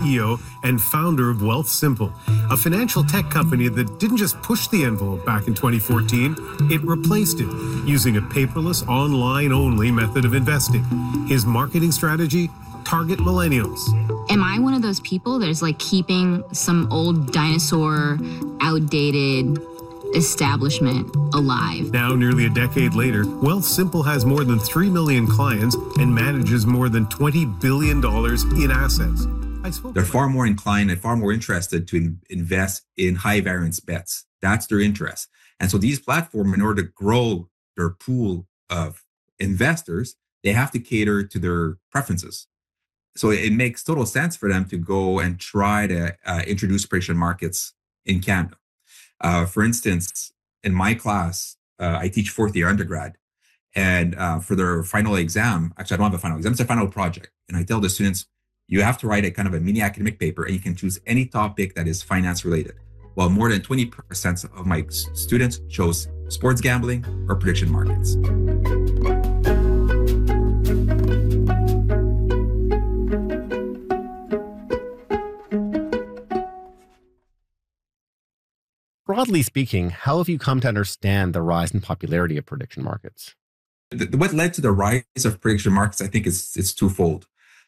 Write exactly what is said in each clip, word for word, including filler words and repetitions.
C E O and founder of Wealthsimple, a financial tech company that didn't just push the envelope back in twenty fourteen, it replaced it using a paperless, online-only method of investing. His marketing strategy? Target millennials. Am I one of those people that's like keeping some old dinosaur, outdated establishment alive? Now, nearly a decade later, Wealthsimple has more than three million clients and manages more than twenty billion dollars in assets. I spoke They're far more inclined and far more interested to in- invest in high variance bets. That's their interest. And so these platforms, in order to grow their pool of investors, they have to cater to their preferences. So it makes total sense for them to go and try to uh, introduce prediction markets in Canada. Uh, for instance, in my class, uh, I teach fourth year undergrad, and uh, for their final exam, actually I don't have a final exam, it's a final project. And I tell the students, you have to write a kind of a mini academic paper, and you can choose any topic that is finance related. Well, more than twenty percent of my students chose sports gambling or prediction markets. Broadly speaking, how have you come to understand the rise in popularity of prediction markets? The, what led to the rise of prediction markets, I think, is it's twofold.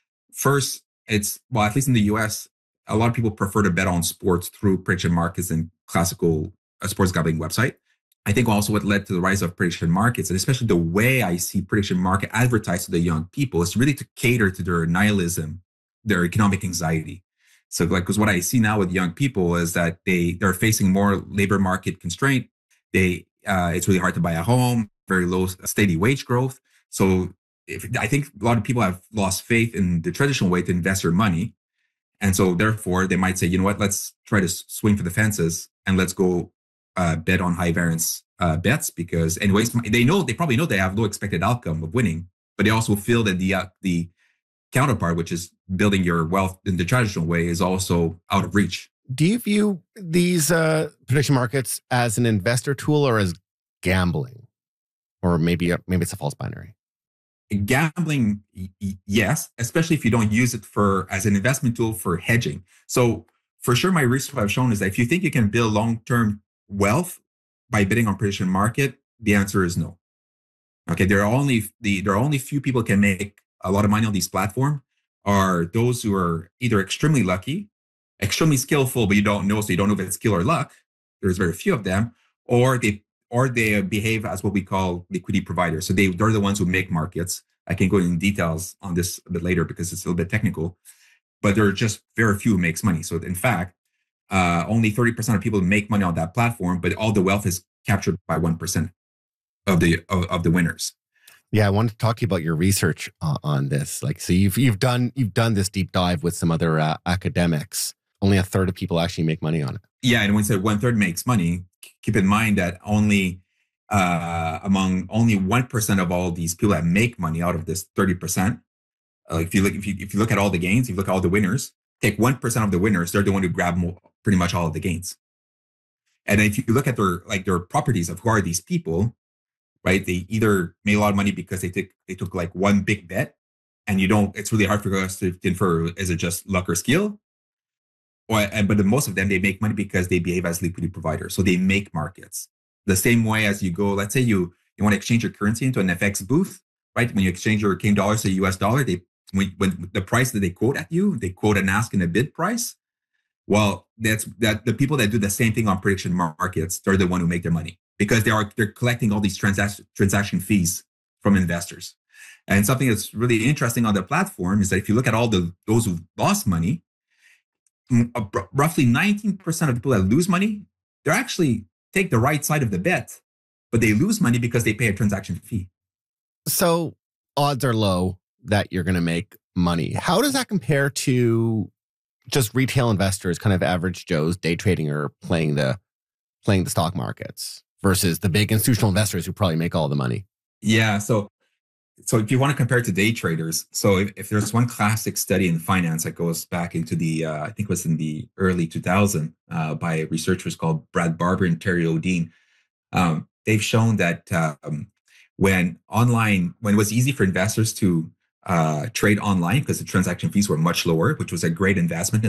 First, it's, well, at least in the U S, a lot of people prefer to bet on sports through prediction markets and classical uh, sports gambling website. I think also what led to the rise of prediction markets, and especially the way I see prediction market advertised to the young people, is really to cater to their nihilism, their economic anxiety. So like, because what I see now with young people is that they, they're facing more labor market constraint. They, uh, it's really hard to buy a home, very low steady wage growth. So if, I think a lot of people have lost faith in the traditional way to invest their money. And so therefore they might say, you know what, let's try to swing for the fences and let's go uh, bet on high variance uh, bets, because anyways, they know, they probably know they have low expected outcome of winning, but they also feel that the, uh, the counterpart, which is building your wealth in the traditional way, is also out of reach. Do you view these uh, prediction markets as an investor tool or as gambling? Or maybe, maybe it's a false binary? Gambling, y- yes, especially if you don't use it for as an investment tool for hedging. So for sure, my research I've shown is that if you think you can build long-term wealth by bidding on prediction market, the answer is no. Okay, there are only the there are only few people can make a lot of money on these platforms are those who are either extremely lucky, extremely skillful, but you don't know, so you don't know if it's skill or luck. There's very few of them, or they or they behave as what we call liquidity providers. So they, they're the ones who make markets. I can go into details on this a bit later because it's a little bit technical, but there are just very few who makes money. So in fact, uh, only thirty percent of people make money on that platform, but all the wealth is captured by one percent of the of, of the winners. Yeah, I wanted to talk to you about your research uh, on this. Like, so you've you've done you've done this deep dive with some other uh, academics. Only a third of people actually make money on it. Yeah, and when you say one third makes money, keep in mind that only uh, among only one percent of all these people that make money out of this thirty percent. Uh, if you look if you if you look at all the gains, if you look at all the winners, take one percent of the winners, they're the one who grab more, pretty much all of the gains. And if you look at their like their properties of who are these people, right? They either made a lot of money because they took they took like one big bet, and you don't. It's really hard for us to infer, is it just luck or skill? Or and but the, most of them, they make money because they behave as liquidity providers. So they make markets the same way as you go. Let's say you you want to exchange your currency into an F X booth, right? When you exchange your Canadian dollars to U S dollar, they when, when the price that they quote at you, they quote an ask and a bid price. Well, that's that the people that do the same thing on prediction markets, they're the one who make their money, because they are they're collecting all these transaction transaction fees from investors. And something that's really interesting on the platform is that if you look at all the those who lost money, roughly nineteen percent of people that lose money, they're actually take the right side of the bet, but they lose money because they pay a transaction fee. So odds are low that you're going to make money. How does that compare to just retail investors, kind of average Joes, day trading or playing the playing the stock markets, versus the big institutional investors who probably make all the money? Yeah. So, so if you want to compare it to day traders, so if, if there's one classic study in finance that goes back into the, uh, I think it was in the early two thousands uh, by researchers called Brad Barber and Terry O'Dean, um, they've shown that um, when online, when it was easy for investors to uh, trade online because the transaction fees were much lower, which was a great investment